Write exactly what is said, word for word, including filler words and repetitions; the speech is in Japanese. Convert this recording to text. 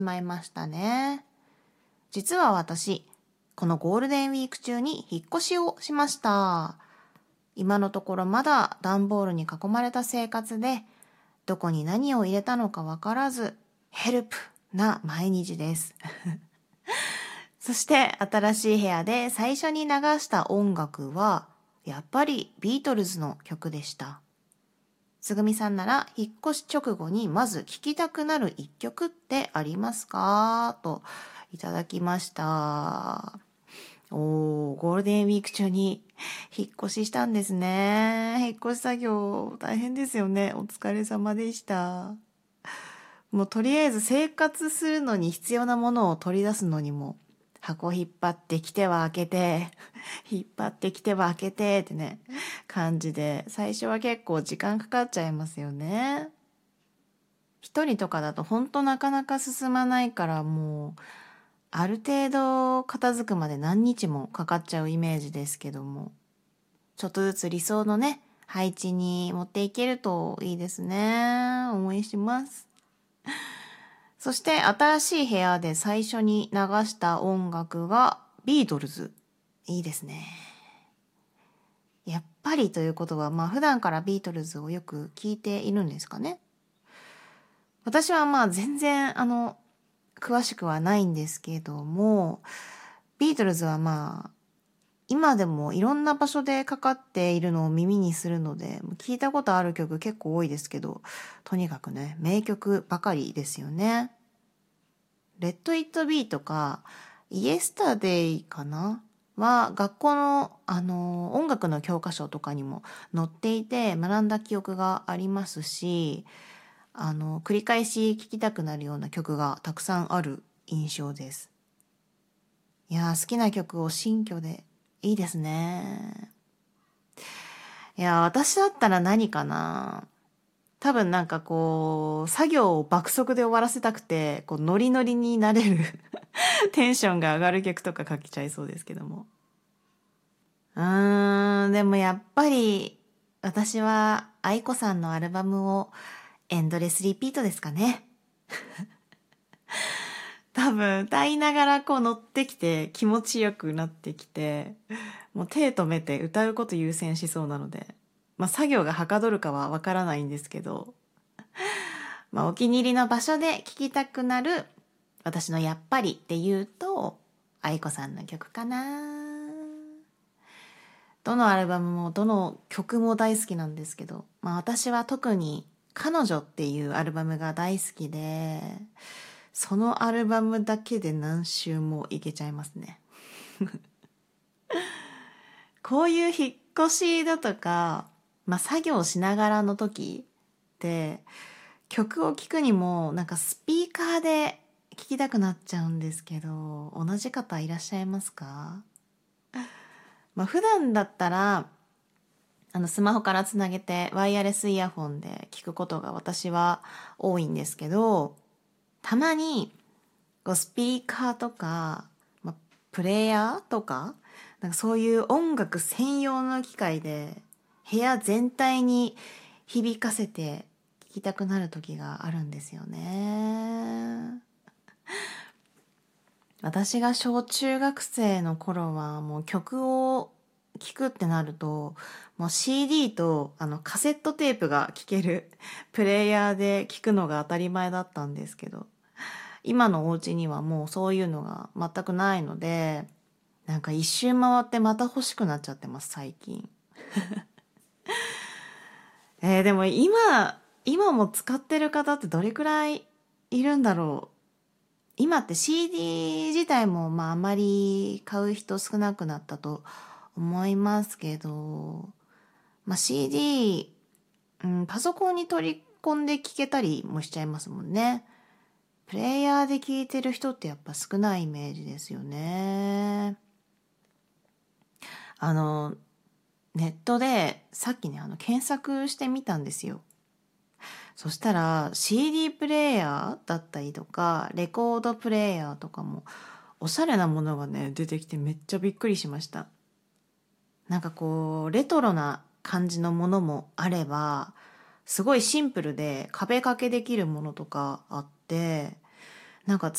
まいましたね。実は私、このゴールデンウィーク中に引っ越しをしました。今のところまだ段ボールに囲まれた生活で、どこに何を入れたのかわからず、ヘルプな毎日です。そして新しい部屋で最初に流した音楽は、やっぱりビートルズの曲でした。つぐみさんなら引っ越し直後にまず聴きたくなる一曲ってありますかといただきました。おー、ゴールデンウィーク中に引っ越ししたんですね。引っ越し作業大変ですよね。お疲れ様でした。もうとりあえず生活するのに必要なものを取り出すのにも箱引っ張ってきては開けて引っ張ってきては開けてってね感じで最初は結構時間かかっちゃいますよね。一人とかだとほんとなかなか進まないからもうある程度片付くまで何日もかかっちゃうイメージですけども、ちょっとずつ理想のね配置に持っていけるといいですね。応援します。そして新しい部屋で最初に流した音楽がビートルズ。いいですね。やっぱりということは、まあ普段からビートルズをよく聞いているんですかね。私はまあ全然あの詳しくはないんですけども、ビートルズはまあ今でもいろんな場所でかかっているのを耳にするので、聞いたことある曲結構多いですけど、とにかくね名曲ばかりですよね。レッド・イット・ビーとかイエスタデイかなは学校の、あの音楽の教科書とかにも載っていて学んだ記憶がありますし、あの繰り返し聴きたくなるような曲がたくさんある印象です。いやー、好きな曲を新居でいいですね。いやー、私だったら何かな。多分なんかこう作業を爆速で終わらせたくてこうノリノリになれるテンションが上がる曲とか書けちゃいそうですけども、うーんでもやっぱり私は愛子さんのアルバムをエンドレスリピートですかね。多分歌いながらこう乗ってきて気持ちよくなってきて、もう手止めて歌うこと優先しそうなので、まあ作業がはかどるかはわからないんですけど、まあ、お気に入りの場所で聴きたくなる私のやっぱりっていうと愛子さんの曲かな。どのアルバムもどの曲も大好きなんですけど、まあ、私は特に彼女っていうアルバムが大好きで、そのアルバムだけで何周もいけちゃいますね。こういう引っ越しだとか、まあ、作業しながらの時って曲を聴くにもなんかスピーカーで聴きたくなっちゃうんですけど、同じ方いらっしゃいますか？まあ普段だったらあのスマホからつなげてワイヤレスイヤホンで聞くことが私は多いんですけど、たまにこうスピーカーとか、まあ、プレイヤーとかなんかそういう音楽専用の機械で部屋全体に響かせて聞きたくなる時があるんですよね。私が小中学生の頃はもう曲を聴くってなるともう シーディー とあのカセットテープが聴けるプレイヤーで聴くのが当たり前だったんですけど、今のお家にはもうそういうのが全くないので、なんか一周回ってまた欲しくなっちゃってます最近。えー、でも今今も使ってる方ってどれくらいいるんだろう。今って シーディー 自体もまああまり買う人少なくなったと思いますけど、まあ、シーディー、うん、パソコンに取り込んで聴けたりもしちゃいますもんね。プレイヤーで聴いてる人ってやっぱ少ないイメージですよね。あのネットでさっきねあの検索してみたんですよ。そしたら シーディー プレイヤーだったりとかレコードプレイヤーとかもおしゃれなものがね出てきてめっちゃびっくりしました。なんかこうレトロな感じのものもあれば、すごいシンプルで壁掛けできるものとかあって、 なんか